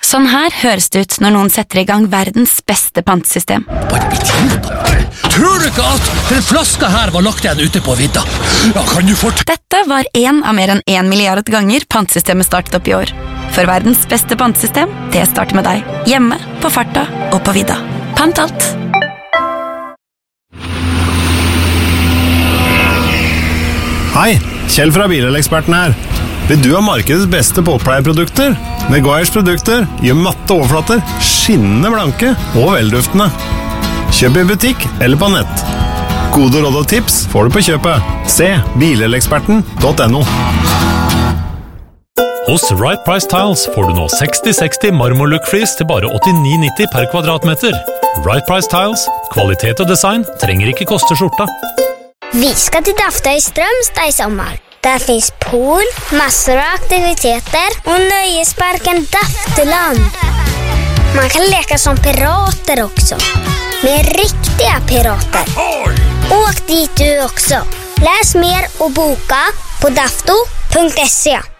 Sånn her høres det ut når noen setter I gang verdens beste pantesystem. Bare litt hjelp av meg. Tror du ikke at den flaska her var lagt igjen ute på vidda? Ja, kan du Dette var en av mer enn 1 milliard ganger pantesystemet startet opp I år. For verdens beste pantesystem, det starter med deg. Hjemme, på farta og på vidda. Pant alt! Hei, Kjell fra Bileleksperten her. Vil du ha markedets beste båtpleieprodukter? Meguiars produkter gjør matte overflater, skinnende blanke og velduftende. Kjøp I butikk eller på nett. Gode råd og tips får du på kjøpet. Se bileleksperten.no. Hos Right Price Tiles får du nå 60-60 marmorlook-flis til bare 89,90 per kvadratmeter. Right Price Tiles, kvalitet og design trenger ikke koste skjorta. Vi ska till Dafta I Strömstad I sommar. Där finns pool, massor av aktiviteter och nöjesparken Dafteland. Man kan leka som pirater också. Med riktiga pirater. Åk dit du också. Läs mer och boka på dafto.se.